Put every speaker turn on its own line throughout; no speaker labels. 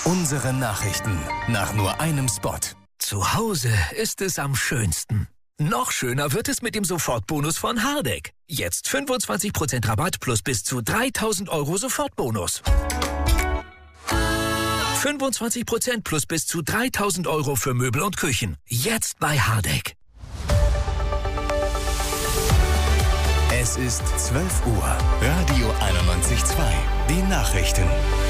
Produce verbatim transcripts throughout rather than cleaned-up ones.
Unsere Nachrichten nach nur einem Spot.
Zu Hause ist es am schönsten. Noch schöner wird es mit dem Sofortbonus von Hardegg. Jetzt fünfundzwanzig Prozent Rabatt plus bis zu dreitausend Euro Sofortbonus. fünfundzwanzig Prozent plus bis zu dreitausend Euro für Möbel und Küchen. Jetzt bei Hardegg.
Es ist zwölf Uhr. Radio einundneunzig Komma zwei. Die Nachrichten.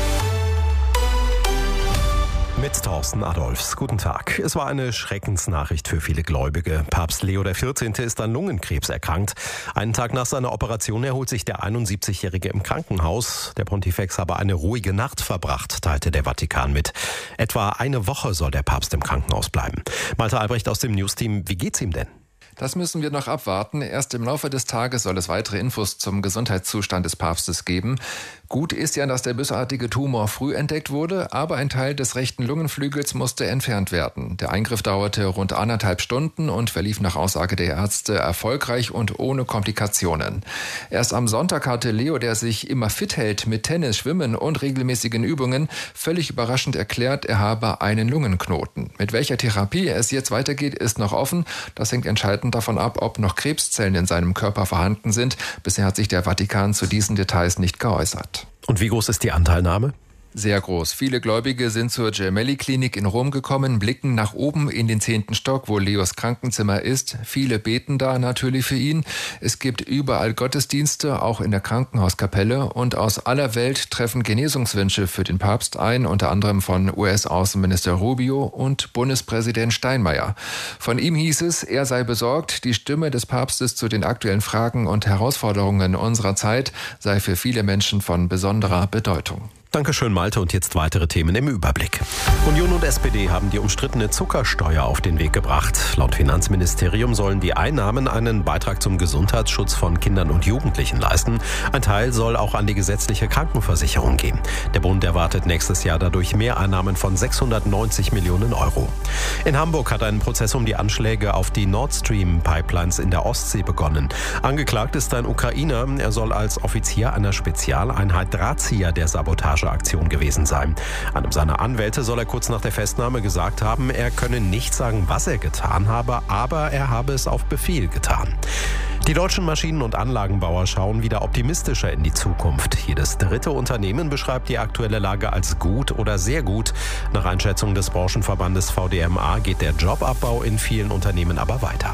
Mit Thorsten Adolfs. Guten Tag. Es war eine Schreckensnachricht für viele Gläubige. Papst Leo der vierzehnte ist an Lungenkrebs erkrankt. Einen Tag nach seiner Operation erholt sich der einundsiebzigjährige im Krankenhaus. Der Pontifex habe eine ruhige Nacht verbracht, teilte der Vatikan mit. Etwa eine Woche soll der Papst im Krankenhaus bleiben. Malte Albrecht aus dem Newsteam. Wie geht's ihm denn?
Das müssen wir noch abwarten. Erst im Laufe des Tages soll es weitere Infos zum Gesundheitszustand des Papstes geben. Gut ist ja, dass der bösartige Tumor früh entdeckt wurde, aber ein Teil des rechten Lungenflügels musste entfernt werden. Der Eingriff dauerte rund anderthalb Stunden und verlief nach Aussage der Ärzte erfolgreich und ohne Komplikationen. Erst am Sonntag hatte Leo, der sich immer fit hält mit Tennis, Schwimmen und regelmäßigen Übungen, völlig überraschend erklärt, er habe einen Lungenknoten. Mit welcher Therapie es jetzt weitergeht, ist noch offen. Das hängt entscheidend davon ab, ob noch Krebszellen in seinem Körper vorhanden sind. Bisher hat sich der Vatikan zu diesen Details nicht geäußert.
Und wie groß ist die Anteilnahme?
Sehr groß. Viele Gläubige sind zur Gemelli-Klinik in Rom gekommen, blicken nach oben in den zehnten Stock, wo Leos Krankenzimmer ist. Viele beten da natürlich für ihn. Es gibt überall Gottesdienste, auch in der Krankenhauskapelle. Und aus aller Welt treffen Genesungswünsche für den Papst ein, unter anderem von U S-Außenminister Rubio und Bundespräsident Steinmeier. Von ihm hieß es, er sei besorgt, die Stimme des Papstes zu den aktuellen Fragen und Herausforderungen unserer Zeit sei für viele Menschen von besonderer Bedeutung.
Dankeschön, Malte. Und jetzt weitere Themen im Überblick. Union und S P D haben die umstrittene Zuckersteuer auf den Weg gebracht. Laut Finanzministerium sollen die Einnahmen einen Beitrag zum Gesundheitsschutz von Kindern und Jugendlichen leisten. Ein Teil soll auch an die gesetzliche Krankenversicherung gehen. Der Bund erwartet nächstes Jahr dadurch Mehreinnahmen von sechshundertneunzig Millionen Euro. In Hamburg hat ein Prozess um die Anschläge auf die Nord Stream Pipelines in der Ostsee begonnen. Angeklagt ist ein Ukrainer. Er soll als Offizier einer Spezialeinheit Drahtzieher der Sabotage Aktion gewesen sein. Einem seiner Anwälte soll er kurz nach der Festnahme gesagt haben, er könne nicht sagen, was er getan habe, aber er habe es auf Befehl getan. Die deutschen Maschinen- und Anlagenbauer schauen wieder optimistischer in die Zukunft. Jedes dritte Unternehmen beschreibt die aktuelle Lage als gut oder sehr gut. Nach Einschätzung des Branchenverbandes V D M A geht der Jobabbau in vielen Unternehmen aber weiter.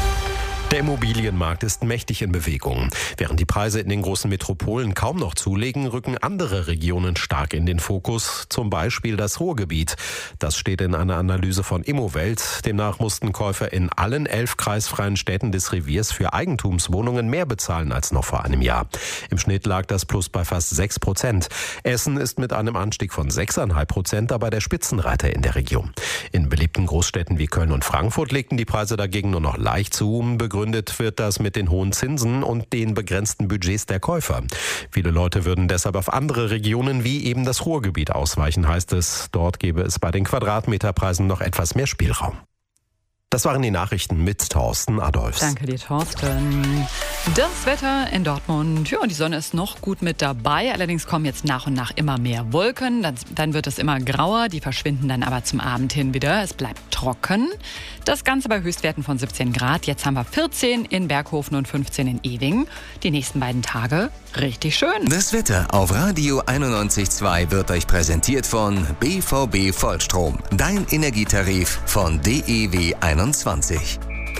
Der Immobilienmarkt ist mächtig in Bewegung. Während die Preise in den großen Metropolen kaum noch zulegen, rücken andere Regionen stark in den Fokus, zum Beispiel das Ruhrgebiet. Das steht in einer Analyse von Immowelt. Demnach mussten Käufer in allen elf kreisfreien Städten des Reviers für Eigentumswohnungen mehr bezahlen als noch vor einem Jahr. Im Schnitt lag das Plus bei fast sechs Prozent. Essen ist mit einem Anstieg von sechs Komma fünf Prozent dabei der Spitzenreiter in der Region. In beliebten Großstädten wie Köln und Frankfurt legten die Preise dagegen nur noch leicht zu. Begründet wird das mit den hohen Zinsen und den begrenzten Budgets der Käufer. Viele Leute würden deshalb auf andere Regionen wie eben das Ruhrgebiet ausweichen, heißt es. Dort gäbe es bei den Quadratmeterpreisen noch etwas mehr Spielraum. Das waren die Nachrichten mit Thorsten Adolfs.
Danke dir, Thorsten. Das Wetter in Dortmund, ja, die Sonne ist noch gut mit dabei. Allerdings kommen jetzt nach und nach immer mehr Wolken. Dann, dann wird es immer grauer. Die verschwinden dann aber zum Abend hin wieder. Es bleibt trocken. Das Ganze bei Höchstwerten von siebzehn Grad. Jetzt haben wir vierzehn in Berghofen und fünfzehn in Ewing. Die nächsten beiden Tage richtig schön.
Das Wetter auf Radio einundneunzig Komma zwei wird euch präsentiert von B V B Vollstrom. Dein Energietarif von D E W einundzwanzig.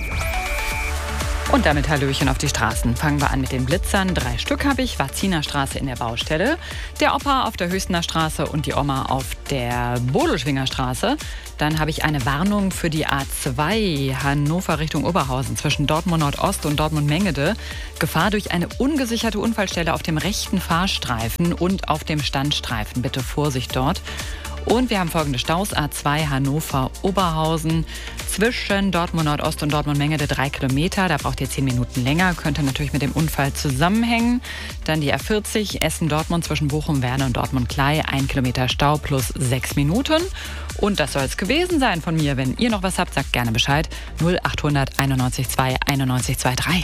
Und damit Hallöchen auf die Straßen. Fangen wir an mit den Blitzern. Drei Stück habe ich. Varziner Straße in der Baustelle, der Opa auf der Höchstener Straße und die Oma auf der Bodelschwinger Straße. Dann habe ich eine Warnung für die A zwei Hannover Richtung Oberhausen zwischen Dortmund Nordost und Dortmund Mengede. Gefahr durch eine ungesicherte Unfallstelle auf dem rechten Fahrstreifen und auf dem Standstreifen. Bitte Vorsicht dort. Und wir haben folgende Staus. A zwei Hannover-Oberhausen zwischen Dortmund Nordost und Dortmund Mengede drei Kilometer. Da braucht ihr zehn Minuten länger. Könnte natürlich mit dem Unfall zusammenhängen. Dann die A vierzig Essen-Dortmund zwischen Bochum-Werne und Dortmund-Klei. Ein Kilometer Stau plus sechs Minuten. Und das soll es gewesen sein von mir. Wenn ihr noch was habt, sagt gerne Bescheid. null achthundert einundneunzig zwei einundneunzig drei.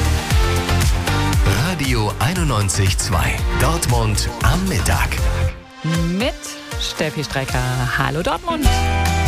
Radio einundneunzig Komma zwei. Dortmund am Mittag.
mit Steffi Strecker. Hallo Dortmund.